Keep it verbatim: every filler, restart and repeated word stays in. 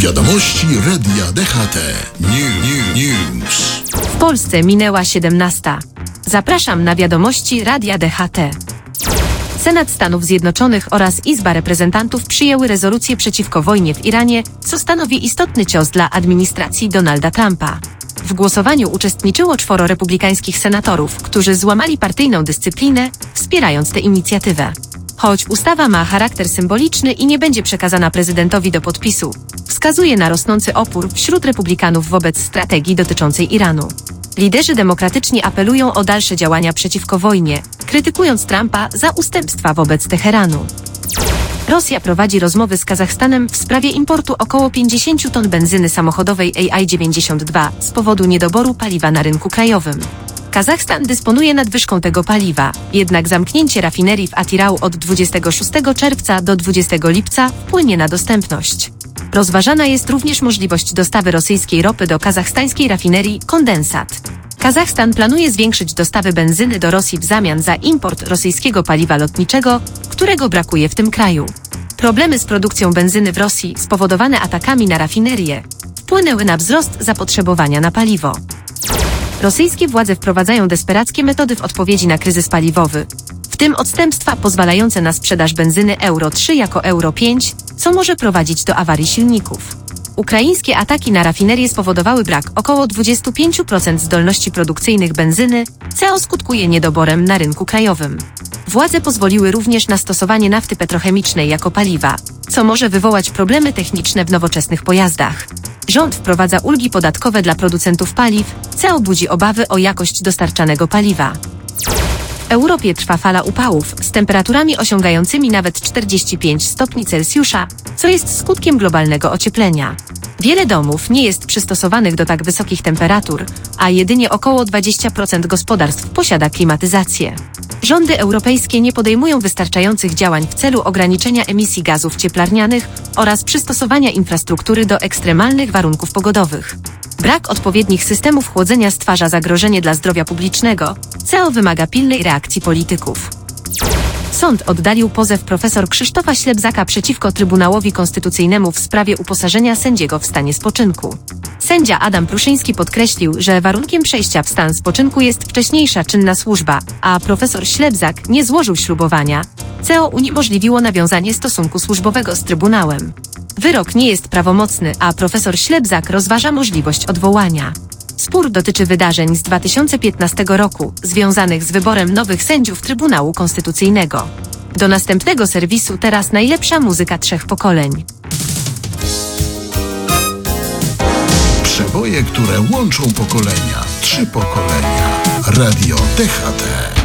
Wiadomości Radia D H T. New, News. W Polsce minęła siedemnasta. Zapraszam na wiadomości Radia D H T. Senat Stanów Zjednoczonych oraz Izba Reprezentantów przyjęły rezolucję przeciwko wojnie w Iranie, co stanowi istotny cios dla administracji Donalda Trumpa. W głosowaniu uczestniczyło czworo republikańskich senatorów, którzy złamali partyjną dyscyplinę, wspierając tę inicjatywę. Choć ustawa ma charakter symboliczny i nie będzie przekazana prezydentowi do podpisu, wskazuje na rosnący opór wśród republikanów wobec strategii dotyczącej Iranu. Liderzy demokratyczni apelują o dalsze działania przeciwko wojnie, krytykując Trumpa za ustępstwa wobec Teheranu. Rosja prowadzi rozmowy z Kazachstanem w sprawie importu około pięćdziesięciu ton benzyny samochodowej A I dziewięćdziesiąt dwa z powodu niedoboru paliwa na rynku krajowym. Kazachstan dysponuje nadwyżką tego paliwa, jednak zamknięcie rafinerii w Atirau od dwudziestego szóstego czerwca do dwudziestego lipca wpłynie na dostępność. Rozważana jest również możliwość dostawy rosyjskiej ropy do kazachstańskiej rafinerii Kondensat. Kazachstan planuje zwiększyć dostawy benzyny do Rosji w zamian za import rosyjskiego paliwa lotniczego, którego brakuje w tym kraju. Problemy z produkcją benzyny w Rosji spowodowane atakami na rafinerię wpłynęły na wzrost zapotrzebowania na paliwo. Rosyjskie władze wprowadzają desperackie metody w odpowiedzi na kryzys paliwowy, w tym odstępstwa pozwalające na sprzedaż benzyny Euro trzy jako Euro pięć, co może prowadzić do awarii silników. Ukraińskie ataki na rafinerię spowodowały brak około dwudziestu pięciu procent zdolności produkcyjnych benzyny, co skutkuje niedoborem na rynku krajowym. Władze pozwoliły również na stosowanie nafty petrochemicznej jako paliwa, co może wywołać problemy techniczne w nowoczesnych pojazdach. Rząd wprowadza ulgi podatkowe dla producentów paliw, co budzi obawy o jakość dostarczanego paliwa. W Europie trwa fala upałów z temperaturami osiągającymi nawet czterdzieści pięć stopni Celsjusza, co jest skutkiem globalnego ocieplenia. Wiele domów nie jest przystosowanych do tak wysokich temperatur, a jedynie około dwadzieścia procent gospodarstw posiada klimatyzację. Rządy europejskie nie podejmują wystarczających działań w celu ograniczenia emisji gazów cieplarnianych oraz przystosowania infrastruktury do ekstremalnych warunków pogodowych. Brak odpowiednich systemów chłodzenia stwarza zagrożenie dla zdrowia publicznego, co wymaga pilnej reakcji polityków. Sąd oddalił pozew profesor Krzysztofa Ślebzaka przeciwko Trybunałowi Konstytucyjnemu w sprawie uposażenia sędziego w stanie spoczynku. Sędzia Adam Pruszyński podkreślił, że warunkiem przejścia w stan spoczynku jest wcześniejsza czynna służba, a profesor Ślebzak nie złożył ślubowania, co uniemożliwiło nawiązanie stosunku służbowego z Trybunałem. Wyrok nie jest prawomocny, a profesor Ślebzak rozważa możliwość odwołania. Spór dotyczy wydarzeń z dwa tysiące piętnastego roku, związanych z wyborem nowych sędziów Trybunału Konstytucyjnego. Do następnego serwisu teraz najlepsza muzyka trzech pokoleń. Przeboje, które łączą pokolenia. Trzy pokolenia. Radio D H T.